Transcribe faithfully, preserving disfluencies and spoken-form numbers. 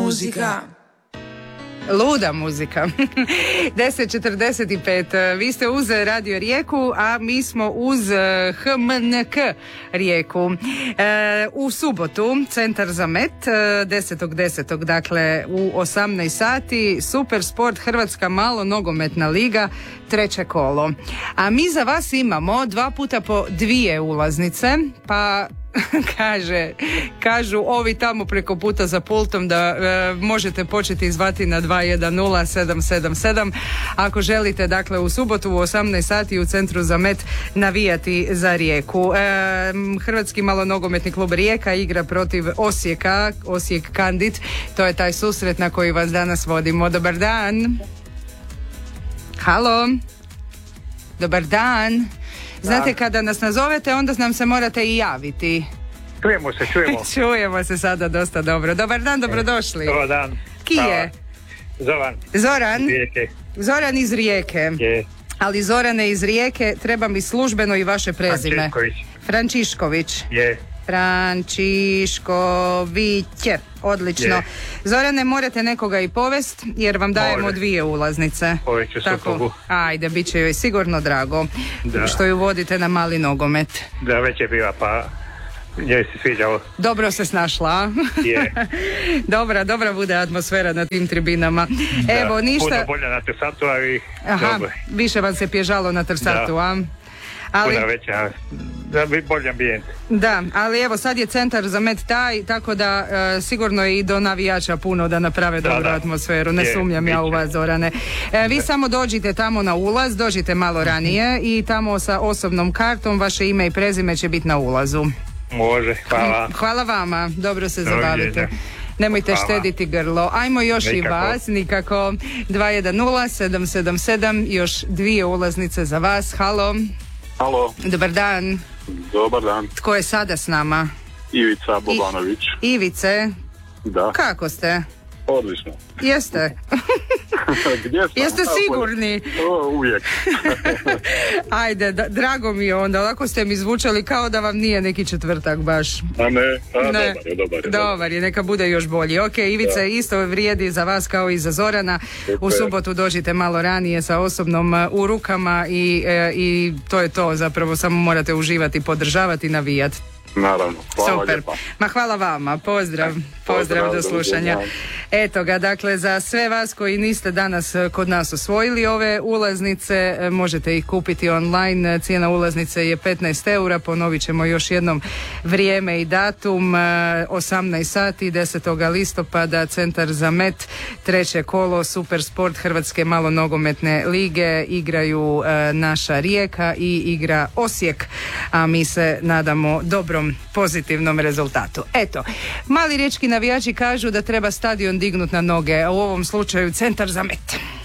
muzika. Luda muzika. deset četrdeset pet. Vi ste uz Radio Rijeku, a mi smo uz H M N K Rijeku. E, u subotu Centar za met desetog desetog dakle u osamnaest sati Super Sport Hrvatska malo nogometna liga, treće kolo. A mi za vas imamo dva puta po dvije ulaznice, pa Kaže, kažu ovi tamo preko puta za pultom da e, možete početi zvati na dva jedan nula sedam sedam sedam ako želite, dakle u subotu u osamnaest sati u Centru za met navijati za Rijeku. E, Hrvatski malonogometni klub Rijeka igra protiv Osijeka, Osijek Kandit, to je taj susret na koji vas danas vodimo. Dobar dan. Halo. Dobar dan. Znate, kada nas nazovete, onda nam se morate i javiti. Čujemo se, čujemo. Čujemo se sada dosta dobro. Dobar dan, dobrodošli. Dobar dan. Kije? Zoran. Zoran? Iz Rijeke. Zoran iz Rijeke. Je. Ali Zorane iz Rijeke, treba mi službeno i vaše prezime. Frančišković. Frančišković. Je. Frančišković. Odlično. Je. Zorane, morate nekoga i povest, jer vam dajemo Može. dvije ulaznice. Poveću suprugu. Ajde, bit će joj sigurno drago Da. što ju vodite na mali nogomet. Da, već je bila, pa njoj se sviđalo. Dobro se snašla, a? Je. dobra, dobra bude atmosfera na tim tribinama. Da, Evo, ništa... puno bolje na Trsatu, ali Aha, dobro. više vam se pježalo na Trsatu, Da. a? Ali, Puno veća, da bi bolji ambijent. da, ali evo sad je Centar za met taj, tako da e, sigurno je i do navijača puno da naprave Da, dobru da. atmosferu, ne Je, sumnjam ja u biće. vas, Zorane. E, vi Da. samo dođite tamo na ulaz, dođite malo ranije i tamo sa osobnom kartom vaše ime i prezime će biti na ulazu. Može, hvala. Hvala vama, dobro se Doviđenja. zabavite. Nemojte Hvala. štediti grlo. Ajmo još Nikako. i vas, nikako. dva jedan nula sedam sedam sedam, još dvije ulaznice za vas. Halo, Halo, dobar dan. dobar dan. Tko je sada s nama? Ivica Bobanović. Ivice, Da, kako ste? odlično. Jeste? Gdje sam? Jeste Evo, sigurni? O, uvijek. Ajde, da, drago mi je onda. Ovako ste mi zvučali kao da vam nije neki četvrtak baš. A ne, a, Ne. dobar je, dobar je. Dobar je, neka bude još bolji. Ok, Ivica, Da. isto vrijedi za vas kao i za Zorana. U Super. subotu dođite malo ranije sa osobnom uh, u rukama i, e, i to je to, zapravo samo morate uživati, podržavati, navijati. Naravno, hvala Super. lijepa. Ma hvala vama, pozdrav. Pozdrav, Pozdrav, do slušanja. doviđenja. Eto ga, dakle, za sve vas koji niste danas e, kod nas osvojili ove ulaznice, e, možete ih kupiti online. Cijena ulaznice je petnaest eura, ponovit ćemo još jednom vrijeme i datum, e, osamnaest sati desetog listopada, Centar za met, treće kolo, Super Sport Hrvatske malonogometne lige, igraju e, naša Rijeka i igra Osijek, a mi se nadamo dobrom, pozitivnom rezultatu. Eto, mali riječki navijači kažu da treba stadion dignut na noge, a u ovom slučaju Centar za met.